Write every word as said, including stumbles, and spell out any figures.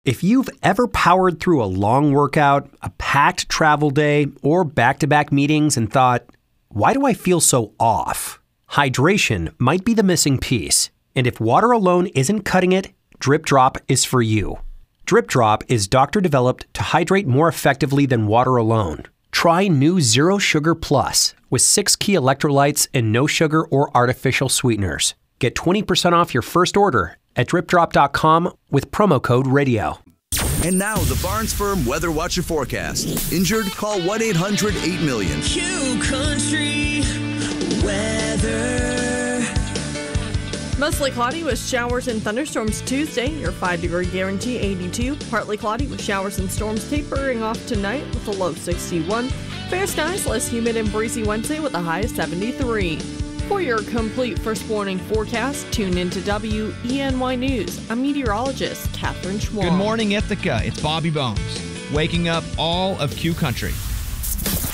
If you've ever powered through a long workout, a packed travel day, or back-to-back meetings and thought, why do I feel so off? Hydration might be the missing piece. And if water alone isn't cutting it, Drip Drop is for you. Drip Drop is doctor-developed to hydrate more effectively than water alone. Try new Zero Sugar Plus with six key electrolytes and no sugar or artificial sweeteners. Get twenty percent off your first order at drip drop dot com with promo code radio. And now the Barnes Firm Weather Watcher forecast. Injured? Call one eight hundred eight million. Q Country weather. Mostly cloudy with showers and thunderstorms Tuesday. Your five-degree guarantee eighty-two. Partly cloudy with showers and storms tapering off tonight with a low sixty-one. Fair skies, less humid and breezy Wednesday with a high of seventy-three. For your complete first warning forecast, tune into W E N Y News. I'm meteorologist Catherine Schwab. Good morning, Ithaca. It's Bobby Bones, waking up all of Q Country.